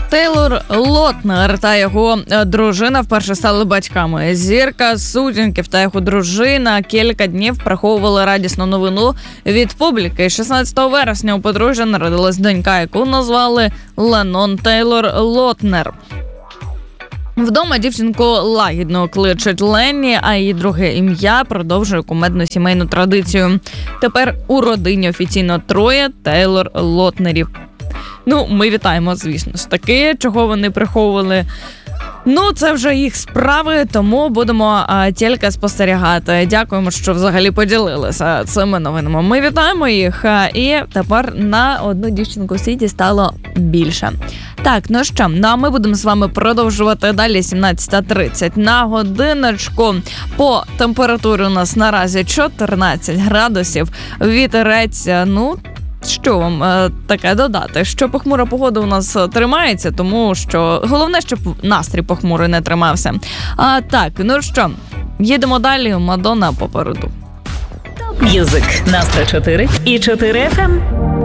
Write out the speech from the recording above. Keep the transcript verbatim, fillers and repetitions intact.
Тейлор Лотнер та його дружина вперше стали батьками. Зірка сутінків та його дружина кілька днів приховували радісну новину від публіки. шістнадцятого вересня у подружжя народилась донька, яку назвали Ленон Тейлор Лотнер. Вдома дівчинку лагідно кличуть Ленні, а її друге ім'я продовжує кумедну сімейну традицію. Тепер у родині офіційно троє Тейлор Лотнерів. Ну, ми вітаємо, звісно ж таки, чого вони приховували. Ну, це вже їх справи, тому будемо а, тільки спостерігати. Дякуємо, що взагалі поділилися цими новинами. Ми вітаємо їх, а, і тепер на одну дівчинку в світі стало більше. Так, ну що, ну а ми будемо з вами продовжувати далі. Сімнадцята тридцять на годиночку. По температурі у нас наразі чотирнадцять градусів. Вітерець, ну, що вам е, таке додати? Що похмура погода у нас тримається, тому що головне, щоб настрій похмурий не тримався. А так, ну що, їдемо далі. Мадонна попереду. М'юзик на сто чотири і чотири еф ем.